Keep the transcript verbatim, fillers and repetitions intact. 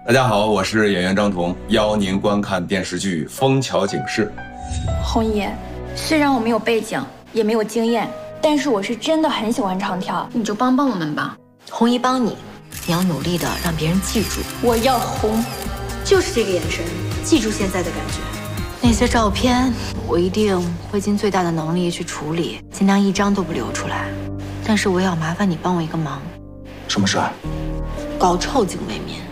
大家好，我是演员张彤，邀您观看电视剧《枫桥警示》。 红姨，虽然我没有背景，也没有经验，但是我是真的很喜欢唱跳，你就帮帮我们吧。 红姨帮你，你要努力的让别人记住。 我要红， 就是这个眼神，记住现在的感觉。那些照片，我一定会尽最大的能力去处理，尽量一张都不留出来。但是我也要麻烦你帮我一个忙。 什么事啊？ 搞臭警卫面。